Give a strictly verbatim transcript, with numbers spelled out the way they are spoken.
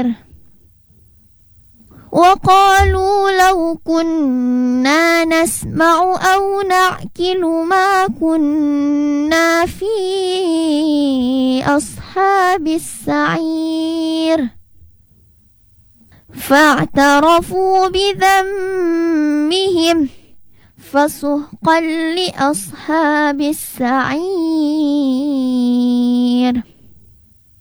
السعير وقالوا لو كنا نسمع أو نعقل ما كنا في أصحاب السعير فاعترفوا بذنبهم فسحقا لأصحاب السعير.